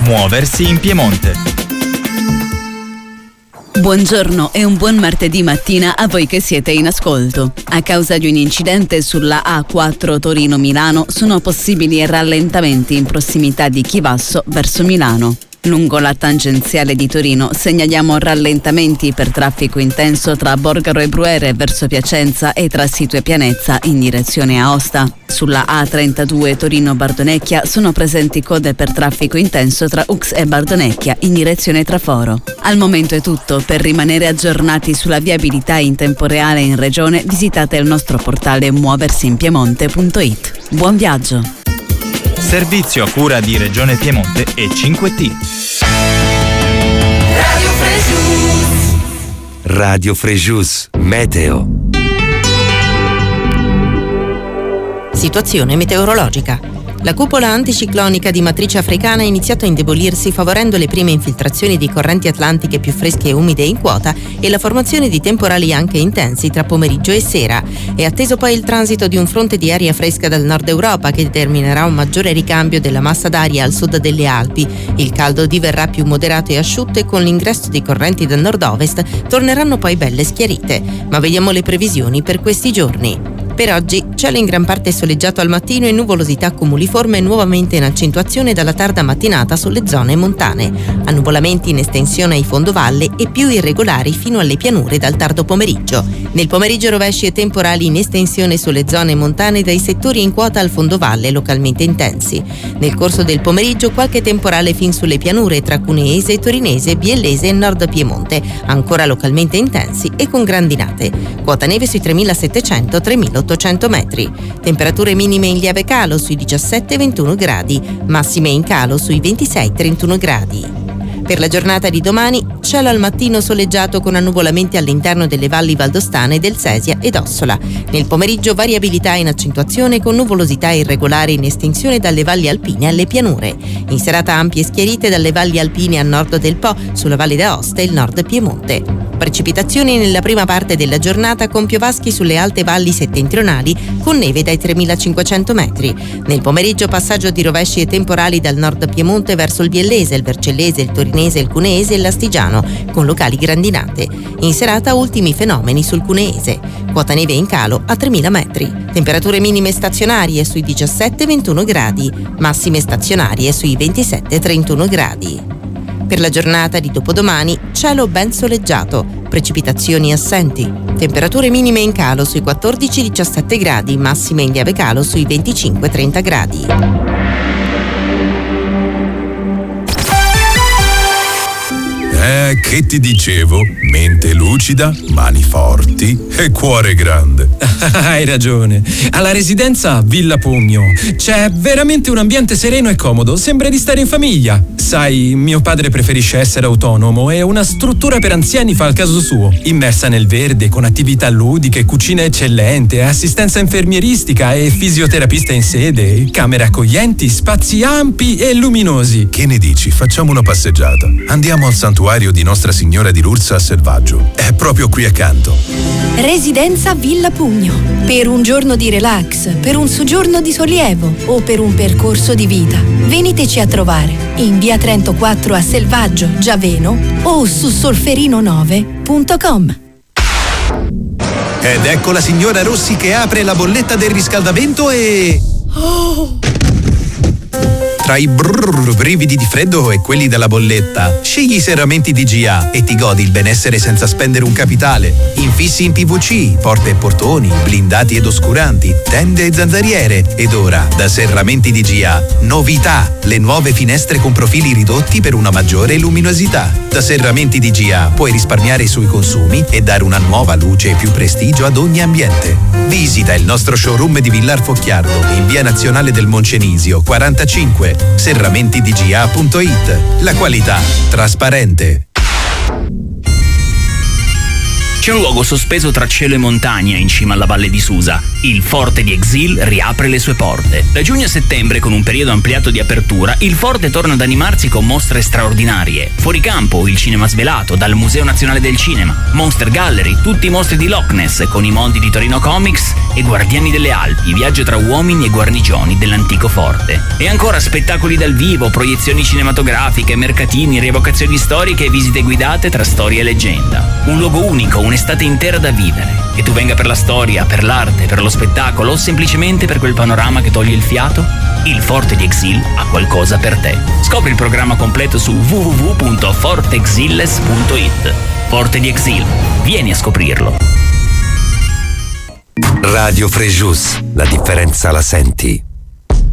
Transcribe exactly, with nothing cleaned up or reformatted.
Muoversi in Piemonte. Buongiorno e un buon martedì mattina a voi che siete in ascolto. A causa di un incidente sulla A quattro Torino-Milano sono possibili rallentamenti in prossimità di Chivasso verso Milano. Lungo la tangenziale di Torino segnaliamo rallentamenti per traffico intenso tra Borgaro e Bruere verso Piacenza e tra Situ e Pianezza in direzione Aosta. Sulla A trentadue Torino-Bardonecchia sono presenti code per traffico intenso tra Ux e Bardonecchia in direzione Traforo. Al momento è tutto. Per rimanere aggiornati sulla viabilità in tempo reale in regione visitate il nostro portale muoversinpiemonte punto it. Buon viaggio! Servizio a cura di Regione Piemonte e cinque T. Radio Frejus. Radio Frejus. Meteo. Situazione meteorologica. La cupola anticiclonica di matrice africana ha iniziato a indebolirsi favorendo le prime infiltrazioni di correnti atlantiche più fresche e umide in quota e la formazione di temporali anche intensi tra pomeriggio e sera. È atteso poi il transito di un fronte di aria fresca dal nord Europa che determinerà un maggiore ricambio della massa d'aria al sud delle Alpi. Il caldo diverrà più moderato e asciutto e con l'ingresso di correnti dal nord-ovest torneranno poi belle schiarite. Ma vediamo le previsioni per questi giorni. Per oggi cielo in gran parte soleggiato al mattino e nuvolosità cumuliforme nuovamente in accentuazione dalla tarda mattinata sulle zone montane. Annuvolamenti in estensione ai fondovalle e più irregolari fino alle pianure dal tardo pomeriggio. Nel pomeriggio rovesci e temporali in estensione sulle zone montane dai settori in quota al fondovalle localmente intensi. Nel corso del pomeriggio qualche temporale fin sulle pianure tra Cuneese, Torinese, Biellese e Nord Piemonte, ancora localmente intensi e con grandinate. Quota neve sui tremilasettecento tremilaottocento metri. Temperature minime in lieve calo sui diciassette ventuno gradi, massime in calo sui ventisei trentuno gradi. Per la giornata di domani, cielo al mattino soleggiato con annuvolamenti all'interno delle valli valdostane del Sesia ed Ossola. Nel pomeriggio variabilità in accentuazione con nuvolosità irregolari in estensione dalle valli alpine alle pianure. In serata ampie schiarite dalle valli alpine a nord del Po, sulla Valle d'Aosta e il nord Piemonte. Precipitazioni nella prima parte della giornata con piovaschi sulle alte valli settentrionali con neve dai tremilacinquecento metri. Nel pomeriggio passaggio di rovesci e temporali dal nord Piemonte verso il Biellese, il Vercellese, il Torinese, il Cuneese e l'Astigiano con locali grandinate. In serata ultimi fenomeni sul Cuneese. Quota neve in calo a tremila metri. Temperature minime stazionarie sui diciassette ventuno gradi, massime stazionarie sui ventisette trentuno gradi. Per la giornata di dopodomani, cielo ben soleggiato, precipitazioni assenti. Temperature minime in calo sui quattordici diciassette gradi, massime in lieve calo sui venticinque trenta gradi. Eh, che ti dicevo? Mente lucida, mani forti e cuore grande. Hai ragione. Alla residenza Villa Pugno c'è veramente un ambiente sereno e comodo. Sembra di stare in famiglia. Sai, mio padre preferisce essere autonomo e una struttura per anziani fa il caso suo. Immersa nel verde, con attività ludiche, cucina eccellente, assistenza infermieristica e fisioterapista in sede, camere accoglienti, spazi ampi e luminosi. Che ne dici? Facciamo una passeggiata. Andiamo al santuario di Nostra Signora di Lourdes a Selvaggio. È proprio qui accanto. Residenza Villa Pugno. Per un giorno di relax, per un soggiorno di sollievo o per un percorso di vita. Veniteci a trovare in via Trento quattro a Selvaggio, Giaveno o su solferino nove punto com. Ed ecco la signora Rossi che apre la bolletta del riscaldamento e... Oh! Tra i brrr, brividi di freddo e quelli della bolletta, scegli i serramenti D G A e ti godi il benessere senza spendere un capitale. Infissi in P V C, porte e portoni, blindati ed oscuranti, tende e zanzariere. Ed ora, da Serramenti D G A, novità! Le nuove finestre con profili ridotti per una maggiore luminosità. Da Serramenti D G A puoi risparmiare sui consumi e dare una nuova luce e più prestigio ad ogni ambiente. Visita il nostro showroom di Villar Focchiardo in via Nazionale del Moncenisio quarantacinque. serramenti d g a punto it. La qualità trasparente. C'è un luogo sospeso tra cielo e montagna in cima alla valle di Susa. Il Forte di Exil riapre le sue porte. Da giugno a settembre, con un periodo ampliato di apertura, il Forte torna ad animarsi con mostre straordinarie. Fuori campo, il cinema svelato dal Museo Nazionale del Cinema, Monster Gallery, tutti i mostri di Loch Ness con i mondi di Torino Comics e Guardiani delle Alpi, viaggio tra uomini e guarnigioni dell'antico forte. E ancora spettacoli dal vivo, proiezioni cinematografiche, mercatini, rievocazioni storiche e visite guidate tra storia e leggenda. Un luogo unico, un'estate intera da vivere. Che tu venga per la storia, per l'arte, per lo spettacolo o semplicemente per quel panorama che toglie il fiato, il Forte di Exil ha qualcosa per te. Scopri il programma completo su w w w punto forte exilles punto i t. Forte di Exil, vieni a scoprirlo. Radio Frejus, la differenza la senti.